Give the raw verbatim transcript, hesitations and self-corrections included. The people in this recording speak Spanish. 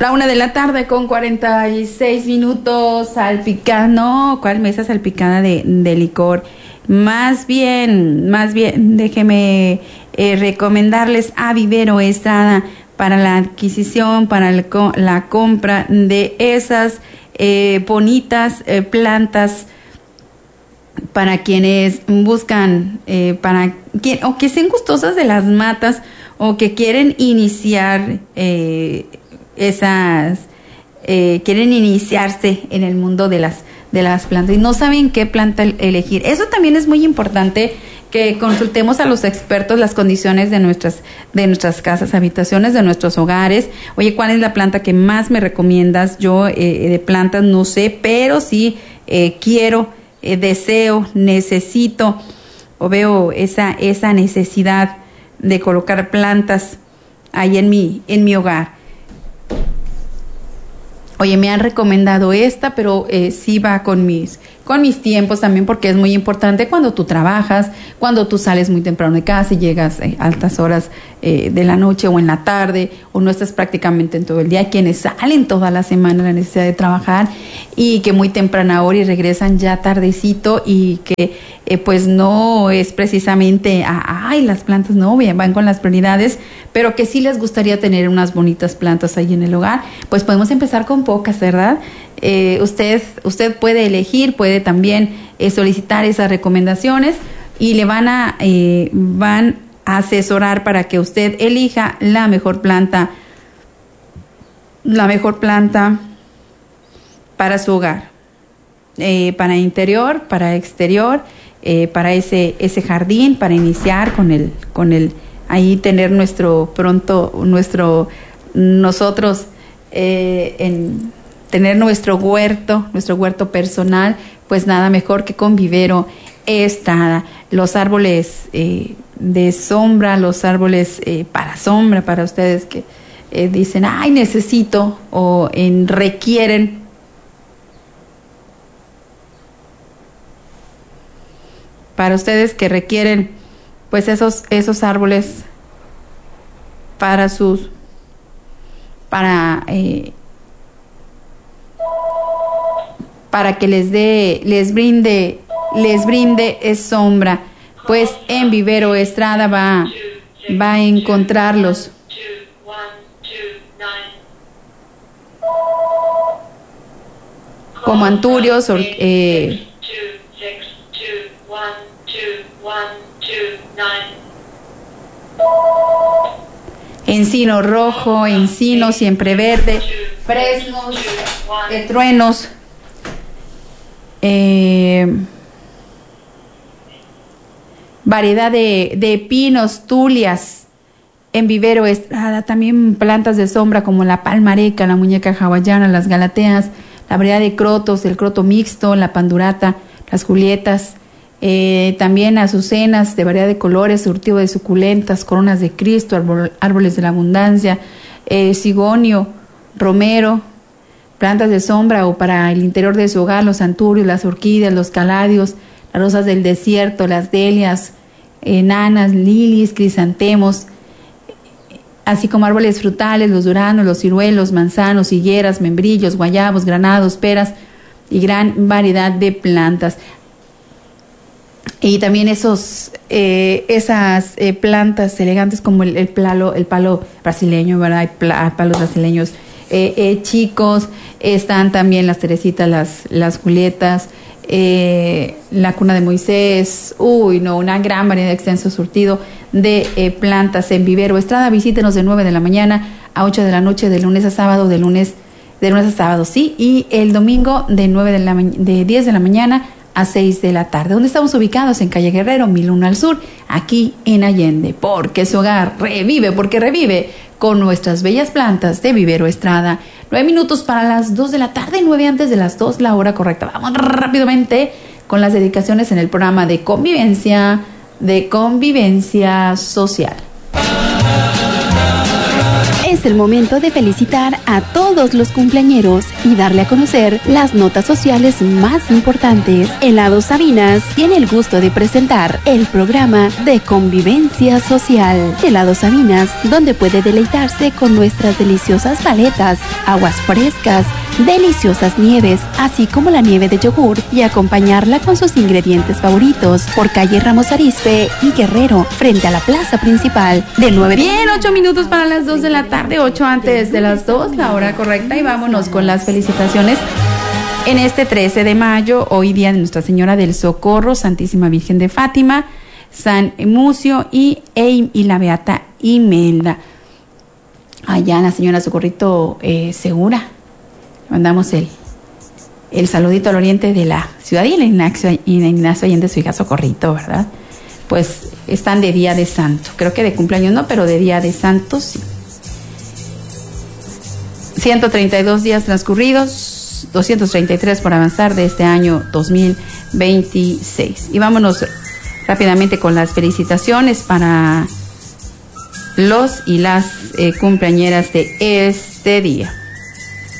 La una de la tarde con cuarenta y seis minutos. Salpicada, no, ¿cuál mesa salpicada de, de licor? Más bien, más bien, déjeme eh, recomendarles a Vivero Estrada para la adquisición, para el, la compra de esas eh, bonitas eh, plantas para quienes buscan, eh, para quien, o que sean gustosas de las matas o que quieren iniciar eh, esas, eh, quieren iniciarse en el mundo de las de las plantas y no saben qué planta elegir. Eso también es muy importante, que consultemos a los expertos las condiciones de nuestras de nuestras casas, habitaciones, de nuestros hogares. Oye, ¿cuál es la planta que más me recomiendas? Yo eh, de plantas no sé, pero sí eh, quiero, eh, deseo, necesito o veo esa esa necesidad de colocar plantas ahí en mi en mi hogar. Oye, me han recomendado esta, pero eh, sí va con mis, con mis tiempos también, porque es muy importante cuando tú trabajas, cuando tú sales muy temprano de casa y llegas eh, a altas horas eh, de la noche o en la tarde, o no estás prácticamente en todo el día. Quienes salen toda la semana la necesidad de trabajar y que muy temprana hora y regresan ya tardecito y que eh, pues no es precisamente, ah, ay, las plantas no, van con las prioridades, pero que sí les gustaría tener unas bonitas plantas ahí en el hogar, pues podemos empezar con pocas, ¿verdad? Eh, usted, usted puede elegir, puede también eh, solicitar esas recomendaciones y le van a, eh, van a asesorar para que usted elija la mejor planta, la mejor planta para su hogar, eh, para interior, para exterior, eh, para ese, ese jardín, para iniciar con el, con el, ahí tener nuestro pronto, nuestro, nosotros, eh, en tener nuestro huerto, nuestro huerto personal, pues nada mejor que con Vivero Estrada. Los árboles eh, de sombra, los árboles eh, para sombra, para ustedes que eh, dicen, ay, necesito o en, requieren. Para ustedes que requieren, pues esos, esos árboles para sus, para, eh, para que les dé, les brinde, les brinde es sombra, pues en Vivero Estrada va, va a encontrarlos. Como anturios, eh, encino rojo, encino siempre verde, fresnos, eh, truenos, eh, variedad de, de pinos, tulias en Vivero Estrada, también plantas de sombra como la palmareca, la muñeca hawaiana, las galateas, la variedad de crotos, el croto mixto, la pandurata, las julietas, eh, también azucenas de variedad de colores, surtido de suculentas, coronas de Cristo, árbol, árboles de la abundancia, eh, cigonio, romero, plantas de sombra o para el interior de su hogar, los anturios, las orquídeas, los caladios, las rosas del desierto, las delias, enanas, lilies, crisantemos, así como árboles frutales, los duranos, los ciruelos, manzanos, higueras, membrillos, guayabos, granados, peras y gran variedad de plantas. Y también esos, eh, esas eh, plantas elegantes como el, el, palo, el palo brasileño, ¿verdad? Hay pla, palos brasileños eh, eh, chicos, están también las cerecitas, las, las julietas, eh, la cuna de Moisés, uy, no, una gran variedad, extenso surtido de eh, plantas en Vivero Estrada. Visítenos de nueve de la mañana a ocho de la noche, de lunes a sábado, de lunes, de lunes a sábado, sí, y el domingo de nueve de la de diez de la mañana a seis de la tarde. ¿Dónde estamos ubicados? En Calle Guerrero, mil uno al sur, aquí en Allende, porque su hogar revive, porque revive con nuestras bellas plantas de Vivero Estrada. Nueve minutos para las dos de la tarde, nueve antes de las dos, la hora correcta. Vamos rápidamente con las dedicaciones en el programa de convivencia, de convivencia social. Es el momento de felicitar a todos los cumpleañeros y darle a conocer las notas sociales más importantes. Helados Sabinas tiene el gusto de presentar el programa de convivencia social. Helados Sabinas, donde puede deleitarse con nuestras deliciosas paletas, aguas frescas, deliciosas nieves, así como la nieve de yogur, y acompañarla con sus ingredientes favoritos por calle Ramos Arizpe y Guerrero, frente a la plaza principal del nueve. Bien, ocho minutos para las dos de la tarde, ocho antes de las dos, la hora correcta, y vámonos con las felicitaciones. En este trece de mayo, hoy día de Nuestra Señora del Socorro, Santísima Virgen de Fátima, San Mucio y, e, y la Beata Imelda. Allá la señora Socorrito eh, Segura. Mandamos el, el saludito al oriente de la ciudad y la Ignacio, Ignacio Allende, su hija Socorrito, ¿verdad? Pues están de día de santo. Creo que de cumpleaños no, pero de día de santo sí. ciento treinta y dos días transcurridos, doscientos treinta y tres por avanzar de este año dos mil veintiséis. Y vámonos rápidamente con las felicitaciones para los y las eh, cumpleañeras de este día.